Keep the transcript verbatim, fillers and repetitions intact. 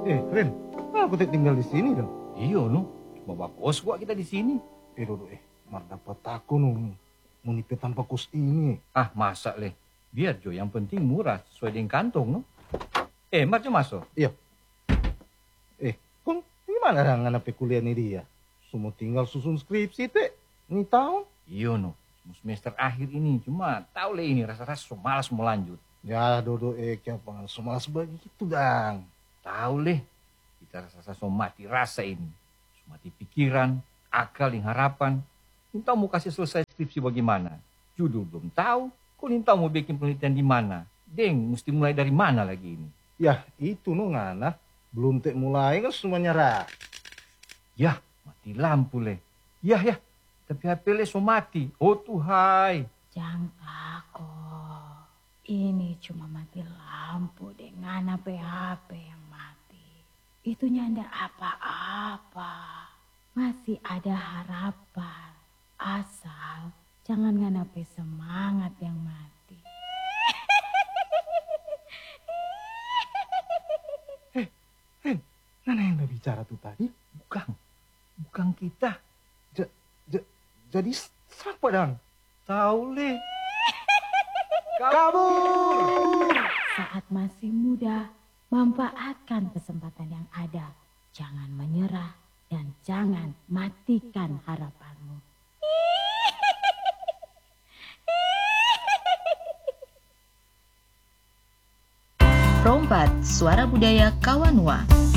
Eh, Ren, aku tak tinggal di sini dong. Iya, no. Cuma bakos gua kita di sini. Eh, Dodo, eh, mar dapat aku no. Mau nipe tanpa kos ini. Ah, masa leh. Biar Jo, yang penting murah sesuai dengan kantong, no. Eh, mar Jo masuk. Iya. Eh, kong gimana dengan apa kuliah ini dia? Semua tinggal susun skripsi teh. Ini tahu? Iya, no. Semester akhir ini cuma tahu leh ini rasa-rasa so malas mau lanjut. Ya, Dodo, eh, kenapa nggak so malas begitu, dang? Tahu leh. Kita rasa-rasa so mati rasa ini. So mati pikiran, akal, yang harapan. Entah mau kasih selesai skripsi bagaimana. Judul belum tahu. Kok entah mau bikin penelitian di mana. Deng, mesti mulai dari mana lagi ini? Ya, itu no ngana. Belum tek mulai kan semua nyerah. Yah, mati lampu leh. Yah, yah. Tapi H P leh so mati. Oh Tuhai. Jangan takut. Ini cuma mati lampu dengan H P yang mati. Itu nyanda apa-apa. Masih ada harapan. Asal jangan nganape semangat yang mati. Eh, Ren, Nana yang udah bicara tuh tadi? Bukan. Bukan kita. Ja, ja, jadi siapa dong? Tahu leh. Kabur! Saat masih muda, manfaatkan kesempatan yang ada. Jangan menyerah dan jangan matikan harapanmu. Rompat, Suara Budaya Kawanua.